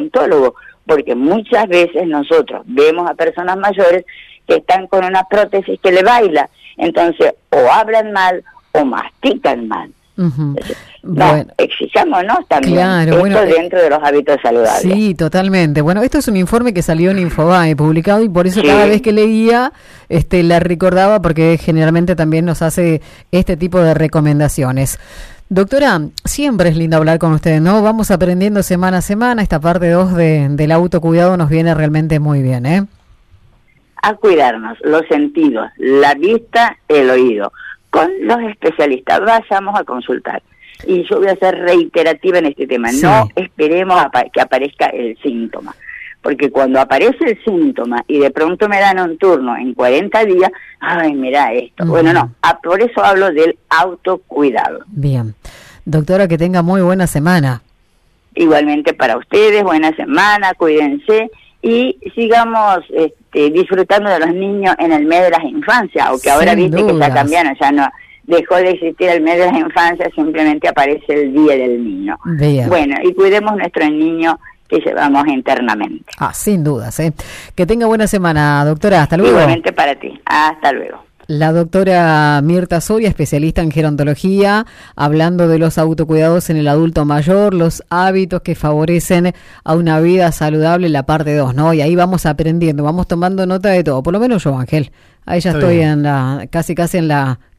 odontólogo, porque muchas veces nosotros vemos a personas mayores que están con una prótesis que le baila, entonces o hablan mal o mastican mal. Entonces, bueno, exijámonos también, claro, esto bueno, dentro de los hábitos saludables. Sí, totalmente. Bueno, esto es un informe que salió en Infobae publicado, y por eso cada vez que leía la recordaba, porque generalmente también nos hace este tipo de recomendaciones. Doctora, siempre es lindo hablar con usted, ¿no? Vamos aprendiendo semana a semana. Esta parte 2 del autocuidado nos viene realmente muy bien, ¿eh? A cuidarnos, los sentidos, la vista, el oído. Con los especialistas, vayamos a consultar. Y yo voy a ser reiterativa en este tema. Sí. No esperemos que aparezca el síntoma. Porque cuando aparece el síntoma y de pronto me dan un turno en 40 días, ay, mira esto. Bueno, no, por eso hablo del autocuidado. Bien. Doctora, que tenga muy buena semana. Igualmente para ustedes, buena semana, cuídense y sigamos disfrutando de los niños en el mes de las infancias, aunque ahora viste que ya cambiaron, ya no dejó de existir el mes de las infancias, simplemente aparece el Día del Niño. Bien. Bueno, y cuidemos nuestros niños que llevamos internamente. Sin dudas, ¿eh? Que tenga buena semana, doctora. Hasta luego. Igualmente para ti. Hasta luego. La doctora Mirta Soria, especialista en gerontología, hablando de los autocuidados en el adulto mayor, los hábitos que favorecen a una vida saludable, la parte 2, ¿no? Y ahí vamos aprendiendo, vamos tomando nota de todo, por lo menos yo, Ángel. Ahí ya estoy en la, casi en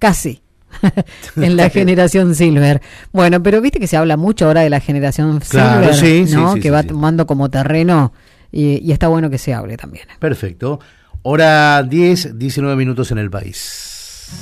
la generación Silver. Bueno, pero viste que se habla mucho ahora de la generación Silver, ¿no? Que va tomando como terreno y está bueno que se hable también. Perfecto. Hora 10, 19 minutos en el país.